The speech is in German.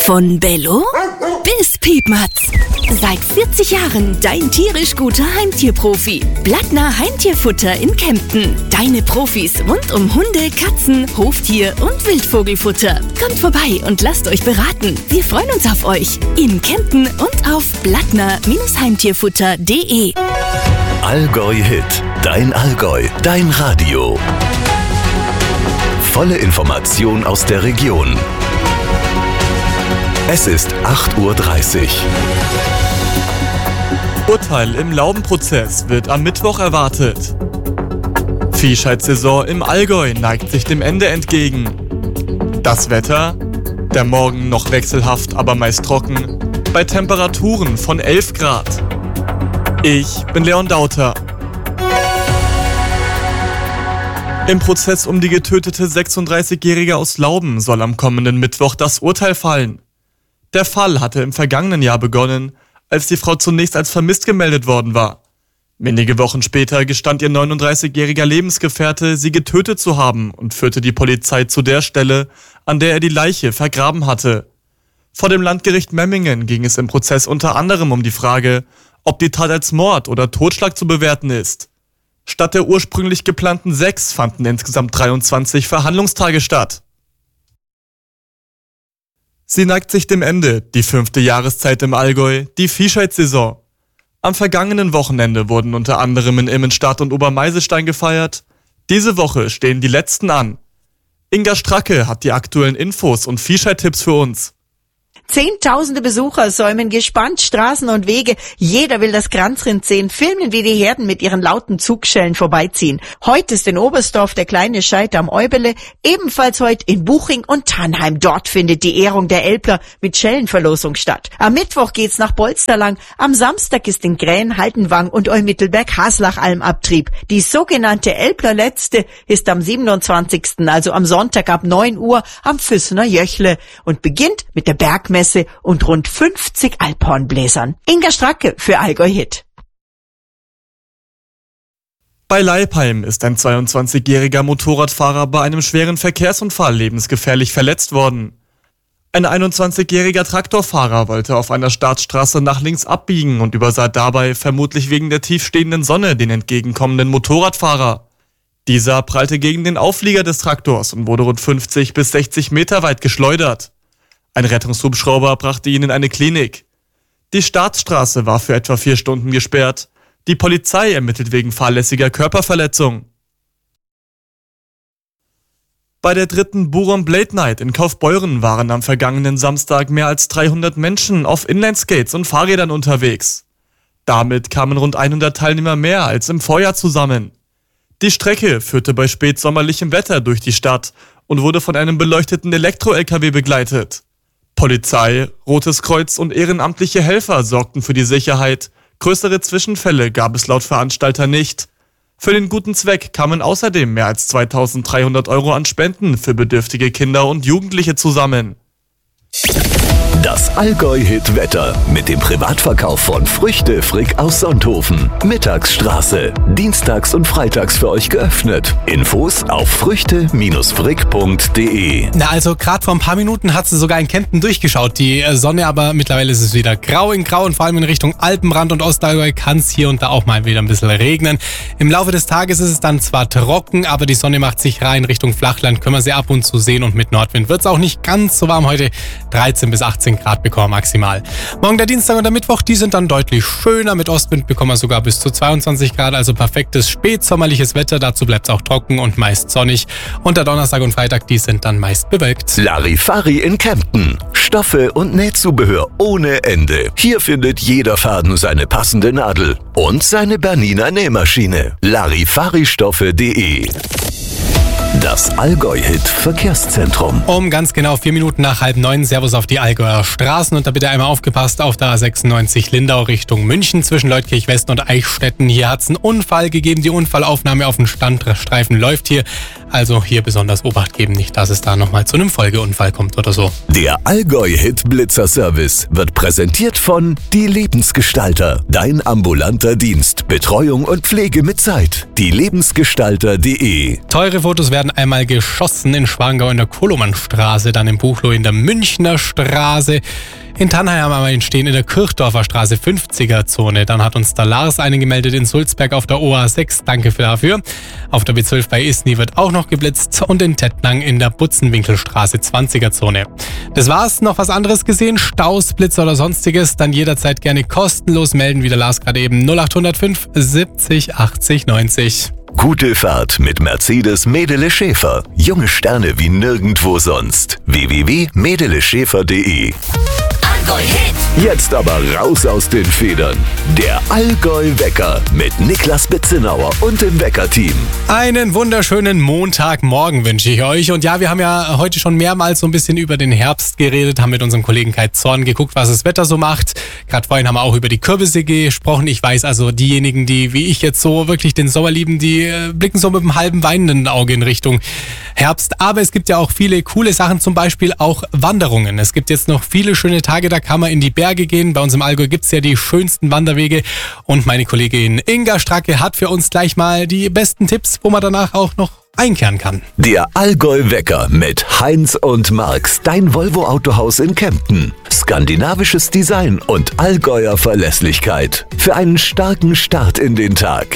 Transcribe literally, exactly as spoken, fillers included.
Von Bello bis Piepmatz. Seit vierzig Jahren dein tierisch guter Heimtierprofi. Blattner Heimtierfutter in Kempten. Deine Profis rund um Hunde, Katzen, Hoftier und Wildvogelfutter. Kommt vorbei und lasst euch beraten. Wir freuen uns auf euch. In Kempten und auf blattner Heimtierfutter punkt de. Allgäu Hit. Dein Allgäu. Dein Radio. Volle Information aus der Region. Es ist acht Uhr dreißig. Urteil im Laubenprozess wird am Mittwoch erwartet. Viehscheidsaison im Allgäu neigt sich dem Ende entgegen. Das Wetter? Der Morgen noch wechselhaft, aber meist trocken, bei Temperaturen von elf Grad. Ich bin Leon Dauter. Im Prozess um die getötete sechsunddreißigjährige aus Lauben soll am kommenden Mittwoch das Urteil fallen. Der Fall hatte im vergangenen Jahr begonnen, als die Frau zunächst als vermisst gemeldet worden war. Wenige Wochen später gestand ihr neununddreißigjähriger Lebensgefährte, sie getötet zu haben und führte die Polizei zu der Stelle, an der er die Leiche vergraben hatte. Vor dem Landgericht Memmingen ging es im Prozess unter anderem um die Frage, ob die Tat als Mord oder Totschlag zu bewerten ist. Statt der ursprünglich geplanten sechs fanden insgesamt dreiundzwanzig Verhandlungstage statt. Sie neigt sich dem Ende, die fünfte Jahreszeit im Allgäu, die Viehscheidsaison. Am vergangenen Wochenende wurden unter anderem in Immenstadt und Obermeiselstein gefeiert. Diese Woche stehen die letzten an. Inga Stracke hat die aktuellen Infos und Viehscheidtipps für uns. Zehntausende Besucher säumen gespannt Straßen und Wege. Jeder will das Kranzrind sehen, filmen, wie die Herden mit ihren lauten Zugschellen vorbeiziehen. Heute ist in Oberstdorf der kleine Scheit am Eubele, ebenfalls heute in Buching und Tannheim. Dort findet die Ehrung der Älpler mit Schellenverlosung statt. Am Mittwoch geht's nach Bolsterlang, am Samstag ist in Grähen, Haltenwang und Eumittelberg Haslach Almabtrieb. Die sogenannte Älplerletzte ist am siebenundzwanzigsten, also am Sonntag ab neun Uhr am Füssener Jöchle und beginnt mit der Bergmesse und rund fünfzig Alphornbläsern. Inga Stracke für Allgäu Hit. Bei Leipheim ist ein zweiundzwanzigjähriger Motorradfahrer bei einem schweren Verkehrsunfall lebensgefährlich verletzt worden. Ein einundzwanzigjähriger Traktorfahrer wollte auf einer Startstraße nach links abbiegen und übersah dabei, vermutlich wegen der tiefstehenden Sonne, den entgegenkommenden Motorradfahrer. Dieser prallte gegen den Auflieger des Traktors und wurde rund fünfzig bis sechzig Meter weit geschleudert. Ein Rettungshubschrauber brachte ihn in eine Klinik. Die Startstraße war für etwa vier Stunden gesperrt. Die Polizei ermittelt wegen fahrlässiger Körperverletzung. Bei der dritten Buron Blade Night in Kaufbeuren waren am vergangenen Samstag mehr als dreihundert Menschen auf Inlineskates und Fahrrädern unterwegs. Damit kamen rund hundert Teilnehmer mehr als im Vorjahr zusammen. Die Strecke führte bei spätsommerlichem Wetter durch die Stadt und wurde von einem beleuchteten Elektro-L K W begleitet. Polizei, Rotes Kreuz und ehrenamtliche Helfer sorgten für die Sicherheit. Größere Zwischenfälle gab es laut Veranstalter nicht. Für den guten Zweck kamen außerdem mehr als zweitausenddreihundert Euro an Spenden für bedürftige Kinder und Jugendliche zusammen. Das Allgäu-Hit-Wetter mit dem Privatverkauf von Früchte Frick aus Sonthofen. Mittagsstraße. Dienstags und freitags für euch geöffnet. Infos auf früchte frick punkt de. Na, also gerade vor ein paar Minuten hat sie sogar in Kempten durchgeschaut, die Sonne, aber mittlerweile ist es wieder grau in grau und vor allem in Richtung Alpenrand und Ostallgäu kann es hier und da auch mal wieder ein bisschen regnen. Im Laufe des Tages ist es dann zwar trocken, aber die Sonne macht sich rein Richtung Flachland, können wir sie ab und zu sehen und mit Nordwind wird es auch nicht ganz so warm heute. dreizehn bis achtzehn Grad bekommen maximal. Morgen der Dienstag und der Mittwoch, die sind dann deutlich schöner. Mit Ostwind bekommen wir sogar bis zu zweiundzwanzig Grad, also perfektes spätsommerliches Wetter. Dazu bleibt es auch trocken und meist sonnig. Und der Donnerstag und Freitag, die sind dann meist bewölkt. Larifari in Kempten. Stoffe und Nähzubehör ohne Ende. Hier findet jeder Faden seine passende Nadel und seine Bernina Nähmaschine. Larifaristoffe punkt de. Das Allgäu-Hit-Verkehrszentrum. Um ganz genau vier Minuten nach halb neun, Servus auf die Allgäuer Straßen. Und da bitte einmal aufgepasst auf der A sechsundneunzig Lindau Richtung München zwischen Leutkirch West und Eichstätten. Hier hat es einen Unfall gegeben. Die Unfallaufnahme auf dem Standstreifen läuft hier. Also hier besonders Obacht geben, nicht, dass es da nochmal zu einem Folgeunfall kommt oder so. Der Allgäu-Hit-Blitzer-Service wird präsentiert von Die Lebensgestalter. Dein ambulanter Dienst. Betreuung und Pflege mit Zeit. die lebensgestalter punkt de. Teure Fotos werden einmal geschossen in Schwangau in der Kolomannstraße, dann in Buchloe in der Münchner Straße. In Tannheim haben wir ihn stehen in der Kirchdorfer Straße, fünfziger-Zone. Dann hat uns der Lars einen gemeldet in Sulzberg auf der O A sechs. Danke für dafür. Auf der B zwölf bei Isny wird auch noch geblitzt und in Tettnang in der Butzenwinkelstraße, zwanziger-Zone. Das war's. Noch was anderes gesehen? Staus, Blitzer oder sonstiges? Dann jederzeit gerne kostenlos melden, wie der Lars gerade eben. null acht null fünf siebzig achtzig neunzig. Gute Fahrt mit Mercedes Medele Schäfer. Junge Sterne wie nirgendwo sonst. w w w punkt medele schäfer punkt de. Jetzt aber raus aus den Federn. Der Allgäu-Wecker mit Niklas Betzenauer und dem Wecker-Team. Einen wunderschönen Montagmorgen wünsche ich euch. Und ja, wir haben ja heute schon mehrmals so ein bisschen über den Herbst geredet, haben mit unserem Kollegen Kai Zorn geguckt, was das Wetter so macht. Gerade vorhin haben wir auch über die Kürbisse gesprochen. Ich weiß also, diejenigen, die wie ich jetzt so wirklich den Sommer lieben, die äh, blicken so mit einem halben weinenden Auge in Richtung Herbst. Aber es gibt ja auch viele coole Sachen, zum Beispiel auch Wanderungen. Es gibt jetzt noch viele schöne Tage, da kann man in die Berge gehen. Bei uns im Allgäu gibt's ja die schönsten Wanderwege. Und meine Kollegin Inga Stracke hat für uns gleich mal die besten Tipps, wo man danach auch noch einkehren kann. Der Allgäu-Wecker mit Heinz und Marx, dein Volvo-Autohaus in Kempten. Skandinavisches Design und Allgäuer Verlässlichkeit. Für einen starken Start in den Tag.